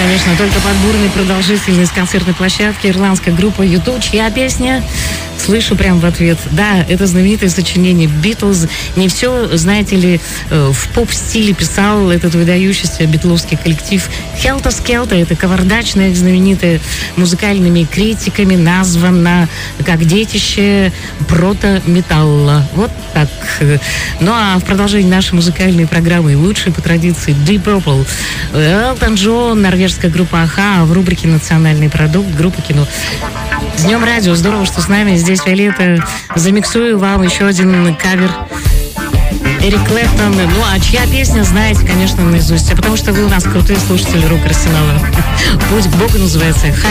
конечно, только под бурной продолжительность концертной площадки ирландская группа U2, чья песня слышу прям в ответ. Да, это знаменитое сочинение Beatles. Не все, знаете ли, в поп-стиле писал этот выдающийся битловский коллектив. Helter Skelter, это кавардачное, знаменитое музыкальными критиками, названо как детище прото-металла. Вот так. Ну а в продолжении нашей музыкальной программы лучшей по традиции Deep Purple, Элтон Джон, норвежская группа Аха, в рубрике «Национальный продукт» группа кино. С Днем Радио! Здорово, что с нами. Здесь Виолетта. Замиксую вам еще один кавер Эрик Клэптон. Ну, а чья песня, знаете, конечно, наизусть. А потому что вы у нас крутые слушатели рок-арсенала. «Путь к Богу» называется.